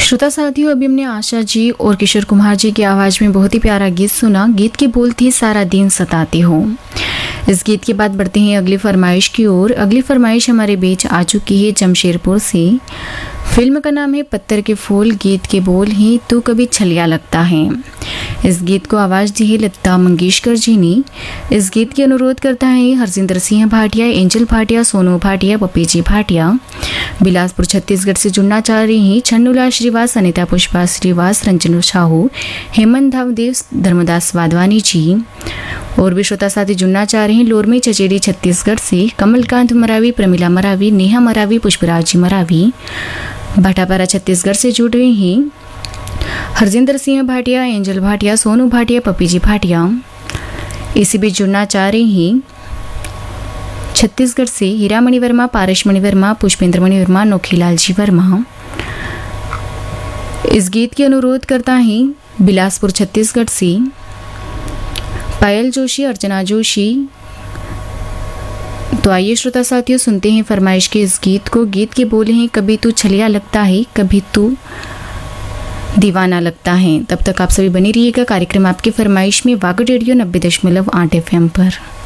श्रोता साथियों, अभी हमने आशा जी और किशोर कुमार जी की आवाज़ में बहुत ही प्यारा गीत सुना। गीत के बोल थे सारा दिन सताती हो। इस गीत के बाद बढ़ते हैं अगली फरमाइश की ओर। अगली फरमाइश हमारे बीच आ चुकी है जमशेदपुर से। फिल्म का नाम है पत्थर के फूल। गीत के बोल हैं तू कभी छलिया लगता है। इस गीत को आवाज़ दी है लता मंगेशकर जी ने। इस गीत की अनुरोध करता है हरजिंदर सिंह भाटिया, एंजल भाटिया, सोनू भाटिया, पप्पी जी भाटिया। बिलासपुर छत्तीसगढ़ से जुड़ना चाह रही हैं छन्नूलाल श्रीवास, अनिता पुष्पा श्रीवास, रंजन साहू, हेमंत धावदेव, धर्मदास वाधवानी जी। और भी श्रोता साथी जुड़ना चाह रहे हैं लोरमी चचेरी छत्तीसगढ़ से कमलकांत मरावी, प्रमिला मरावी, नेहा मरावी, पुष्पराज जी मरावी। भाटापारा छत्तीसगढ़ से जुड़ रहे हैं हरजिंदर सिंह भाटिया, एंजल भाटिया, सोनू भाटिया, पप्पी जी भाटिया। इसी बीच जुड़ना चाह रहे हैं छत्तीसगढ़ से हीरा मणि वर्मा, पारस मणि वर्मा, पुष्पेंद्र मणि वर्मा, नोखीलाल जी वर्मा। इस गीत की अनुरोध करता है बिलासपुर छत्तीसगढ़ से पायल जोशी, अर्चना जोशी। तो आइए श्रोता साथियों सुनते हैं फरमाइश के इस गीत को। गीत के बोले हैं कभी तू छलिया लगता है, कभी तू दीवाना लगता है। तब तक आप सभी बने रहिएगा कार्यक्रम आपकी फरमाइश में वागड रेडियो 90.8 FM पर।